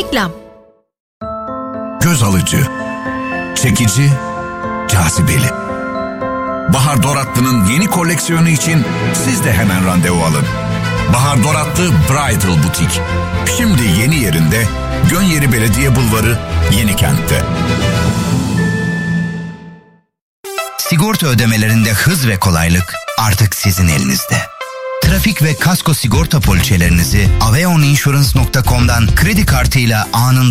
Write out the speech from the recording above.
Reklam. Göz alıcı, çekici, cazibeli. Bahar Doratlı'nın yeni koleksiyonu için siz de hemen randevu alın. Bahar Doratlı Bridal Butik. Şimdi yeni yerinde, Gönyeri Belediye Bulvarı, Yenikent'te. Sigorta ödemelerinde hız ve kolaylık artık sizin elinizde. Trafik ve kasko sigorta poliçelerinizi aveoninsurance.com'dan kredi kartıyla anında